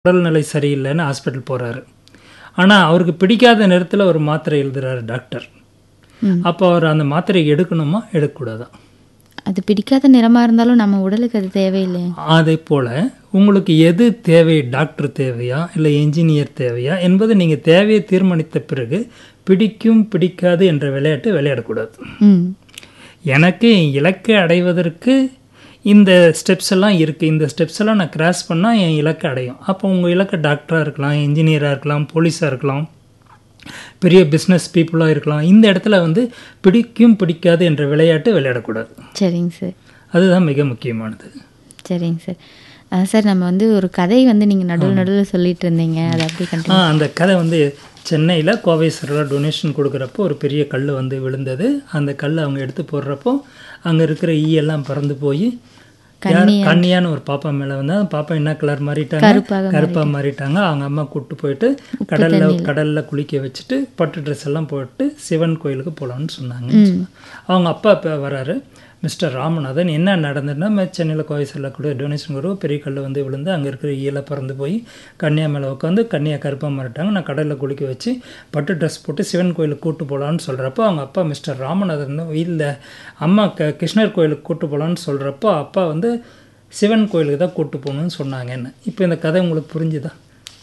உடல்நிலை சரியில்லைன்னு ஹாஸ்பிட்டல் போகிறாரு. ஆனால் அவருக்கு பிடிக்காத நேரத்தில் ஒரு மாத்திரை எழுதுறாரு டாக்டர். அப்போ அவர் அந்த மாத்திரை எடுக்கணுமா எடுக்கக்கூடாதா? அது பிடிக்காத நிறமாக இருந்தாலும் நம்ம உடலுக்கு அது தேவையில்லை. அதே போல் உங்களுக்கு எது தேவை, டாக்டர் தேவையா இல்லை என்ஜினியர் தேவையா என்பது நீங்கள் தேவையை தீர்மானித்த பிறகு பிடிக்கும் பிடிக்காது என்ற விளையாட்டு விளையாடக்கூடாது. எனக்கு என் இலக்கை அடைவதற்கு இந்த ஸ்டெப்ஸ் எல்லாம் இருக்குது, இந்த ஸ்டெப்ஸ் எல்லாம் நான் கிராஸ் பண்ணால் என் இலக்கை அடையும். அப்போ உங்கள் இலக்கை டாக்டராக இருக்கலாம், இன்ஜினியராக இருக்கலாம், போலீஸாக இருக்கலாம், பெரிய பிஸ்னஸ் பீப்புளாக இருக்கலாம். இந்த இடத்துல பிடிக்கும் பிடிக்காது என்ற விளையாட்டு விளையாடக்கூடாது. சரிங்க சார், அதுதான் மிக முக்கியமானது. சரிங்க சார். சார் நம்ம ஒரு கதை நீங்கள் நடுவில் சொல்லிட்டு இருந்தீங்க, அதை அப்படி கண்டிப்பாக. அந்த கதை சென்னையில் கோவை சரலா டொனேஷன் கொடுக்குறப்போ ஒரு பெரிய கல் விழுந்தது. அந்த கல் அவங்க எடுத்து போடுறப்போ அங்கே இருக்கிற ஈயெல்லாம் பறந்து போய் கன்னியான ஒரு பாப்பா மேலே அந்த பாப்பா என்ன கலர் மாறிட்டாங்க, கருப்பாக மாறிட்டாங்க. அவங்க அம்மா கூப்பிட்டு போயிட்டு கடலில் குளிக்க வச்சுட்டு பட்டு ட்ரெஸ் எல்லாம் போட்டு சிவன் கோயிலுக்கு போகலான்னு சொன்னாங்க. அவங்க அப்பா இப்போ வராரு, மிஸ்டர் ராமநாதன், என்ன நடந்ததுன்னா சென்னையில் கோவை சரலா கூட டொனேஷன் கொடுக்க பெரிய கல் விழுந்து அங்கே இருக்கிற ஈயெல்லாம் பறந்து போய் கன்னியா மேலே உட்காந்து கன்னியா கருப்பாக மாறிட்டாங்க. நான் கடலில் குளிக்க வச்சு பட்டு ட்ரெஸ் போட்டு சிவன் கோயிலுக்கு கூப்பிட்டு போகலான்னு சொல்கிறப்போ அவங்க அப்பா மிஸ்டர் ராமநாதன் இல்லை அம்மா கிருஷ்ணர் கோயிலுக்கு கூப்பிட்டு போகலான்னு சொல்கிறப்போ அப்பா சிவன் கோயிலுக்கு தான் கூப்பிட்டு போகணுன்னு சொன்னாங்க. என்ன இப்போ இந்த கதை உங்களுக்கு புரிஞ்சுதா?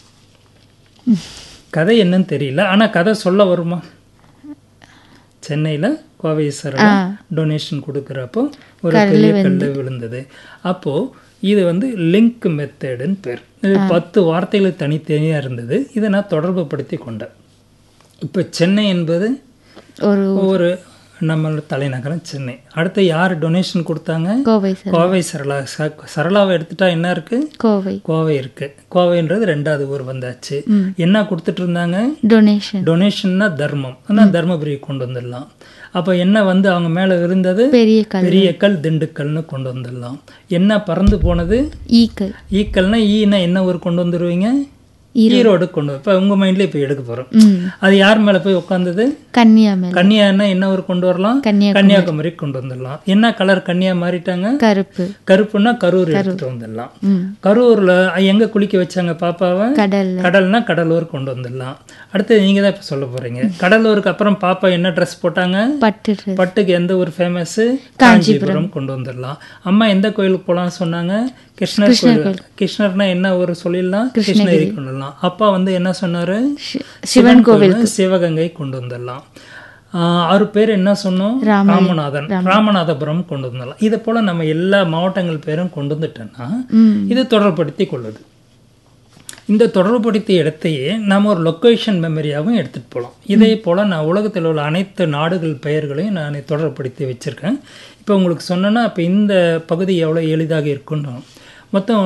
கதை என்னன்னு தெரியல, ஆனால் கதை சொல்ல வருமா? சென்னையில் கோவை சரலா டொனேஷன் கொடுக்குறப்போ ஒரு பெரிய கல் விழுந்தது. அப்போது இது லிங்க் மெத்தடுன்னு பேர். 10 வார்த்தைகள் தனித்தனியாக இருந்தது. இதை நான் தொடர்பு படுத்தி கொண்டேன். இப்போ சென்னை என்பது ஒரு நம்மளோட தலைநகரம் சென்னை. அடுத்து யார் டொனேஷன் கொடுத்தாங்க? கோவை சரலா. சரளாவை எடுத்துட்டா என்ன இருக்கு? கோவை இருக்கு. கோவைன்றது 2வது ஊர் வந்தாச்சு. என்ன கொடுத்துட்டு இருந்தாங்க? டொனேஷன்னா தர்மம். ஆனால் தர்மபுரி கொண்டு வந்துடலாம். அப்போ என்ன அவங்க மேலே இருந்தது? பெரிய கல் திண்டுக்கல்னு கொண்டு வந்துடலாம். என்ன பறந்து போனது? ஈக்கல்னா ஈனா என்ன ஊர் கொண்டு வந்துடுவீங்க? ஈரோடு கொண்டு. இப்போ உங்கள் மைண்ட்ல இப்போ எடுக்க போகிறோம். அது யார் மேலே போய் உட்காந்தது? கன்னியான்னா என்ன ஊர் கொண்டு வரலாம்? கன்னியாகுமரி கொண்டு வந்துடலாம். என்ன கலர் கன்னியா மாறிட்டாங்க? கருப்புன்னா கரூர் எடுத்துட்டு வந்துடலாம். கரூர்ல எங்க குளிக்க வச்சாங்க பாப்பாவை? கடல்னா கடலூர் கொண்டு வந்துடலாம். அடுத்து நீங்க தான் இப்ப சொல்ல போறீங்க. கடலூருக்கு அப்புறம் பாப்பா என்ன ட்ரெஸ் போட்டாங்க? பட்டுக்கு எந்த ஊர் ஃபேமஸ்? காஞ்சிபுரம் கொண்டு வந்துடலாம். அம்மா எந்த கோயிலுக்கு போலாம்னு சொன்னாங்க? கிருஷ்ணர் கோயில். கிருஷ்ணர்னா என்ன ஊர் சொல்லிடலாம்? கிருஷ்ணகிரி கொண்டு வரலாம். அப்பா என்ன சொன்னாரு? சிவன் கோவில், சிவகங்கை கொண்டு வந்துடலாம். அவர் பேர் என்ன சொன்னோம்? ராமநாதன். ராமநாதபுரம் கொண்டு வந்துடலாம். இதை போல நம்ம எல்லா மாவட்டங்கள் பேரும் கொண்டு வந்துட்டோம்னா இது தொடர்படுத்தி கொள்ளுது. இந்த தொடர்புபடுத்திய இடத்தையே நாம் ஒரு லொக்கேஷன் மெமரியாகவும் எடுத்துகிட்டு போகலாம். இதே போல் நான் உலகத்தில் உள்ள அனைத்து நாடுகள் பெயர்களையும் நான் தொடர்புபடுத்தி வச்சுருக்கேன். இப்போ உங்களுக்கு சொன்னேன்னா இப்போ இந்த பகுதி எவ்வளோ எளிதாக இருக்குன்னு. மொத்தம்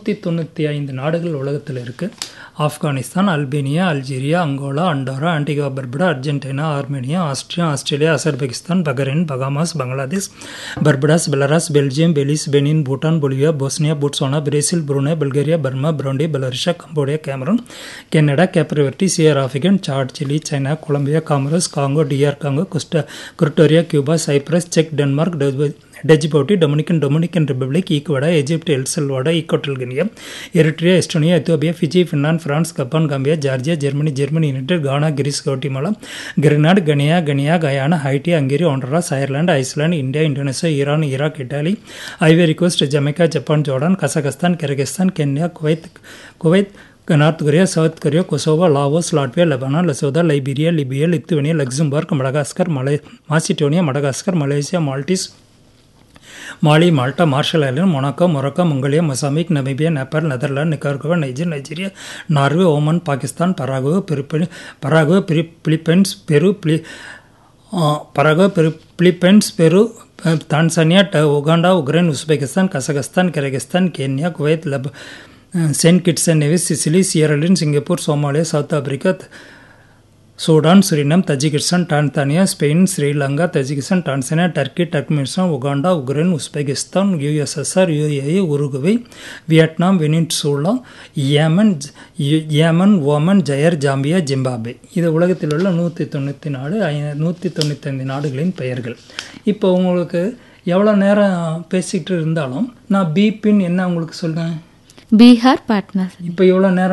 195 நாடுகள் உலகத்தில் இருக்குது. Afghanistan, Albania, Algeria, Angola, Andorra, ஆன்டிகா Barbuda, Argentina, Armenia, Austria, Australia, அசர்பைகிஸ்தான், Bahrain, Bahamas, Bangladesh, பர்படாஸ், Belarus, Belgium, Belize, Benin, Bhutan, Bolivia, Bosnia, Botswana, Brazil, Brunei, Bulgaria, Burma, Burundi, பெலாருஷா, Cambodia, Cameron, Canada, கேப்ரிவர்டி, shear African, chat, Chile, China, Colombia, காமரஸ், Congo, TR Congo, குர்டோரியா, Cuba, Cyprus, check, Denmark, டெஜிபவுட்டி, Dominican republic, ஈக்குவடா, Egypt, எல்சல்வாடா, ஈக்வட்டல் Guinea, Eritrea, Estonia, Ethiopia, Fiji, Finland, France, Japan, Gambia, Georgia, Germany, United, கானா, Greece, கவுட்டிமாலா, கிரினாட், கனியா, Guyana, Haiti, Hungary, ஹாண்டராஸ், Ireland, Iceland, India, Indonesia, Iran, Iraq, Italy, Ivory Coast, Jamaica, Japan, Jordan, Kazakhstan, Kyrgyzstan, Kenya, Kuwait, north Korea, south Korea, Kosovo, Laos, Latvia, Lebanon, லெசோதா, Liberia, Libya, Lithuania, Luxembourg, Madagascar, Macedonia, Madagascar, Malaysia, Maltese, மாலி, Malta, marshal Island, Monaco, Morocco, Mongolia, Mozambique, Namibia, Nepal, Netherlands, நிகார்குவா, Nigeria, Norway, Oman, Pakistan, Paraguay, Philippines, பெரு, Tanzania, Uganda, Ukraine, Uzbekistan, Kazakhstan, Kyrgyzstan, Kenya, Kuwait, Saint kids and Nevis, Sicily, சியரலின், Singapore, Somalia, south Africa, Sudan, சுரினம், Tajikistan, Tanzania, Spain, Sri Lanka, Tajikistan, Tanzania, Turkey, Turkmenistan, Uganda, Ukraine, Uzbekistan, USSR, UAE, Uruguay, Vietnam, Venezuela, Yemen, Oman, Iyer, Zambia, Zimbabwe. இது உலகத்தில் உள்ள 195 நாடுகளின் பெயர்கள். இப்போ உங்களுக்கு எவ்வளோ நேரம் பேசிக்கிட்டு இருந்தாலும் நான் பிபின் என்ன உங்களுக்கு சொல்கிறேன்? பீகார், பாட்னா. இப்போ எவ்வளோ நேரம்